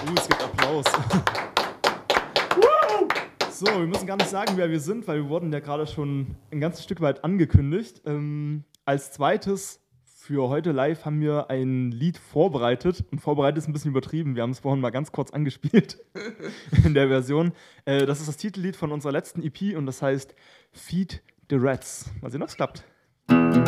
Es gibt Applaus. So, wir müssen gar nicht sagen, wer wir sind, weil wir wurden ja gerade schon ein ganzes Stück weit angekündigt. Als zweites für heute live haben wir ein Lied vorbereitet. Und vorbereitet ist ein bisschen übertrieben. Wir haben es vorhin mal ganz kurz angespielt in der Version. Das ist das Titellied von unserer letzten EP und das heißt Feed the Rats. Mal sehen, ob es klappt.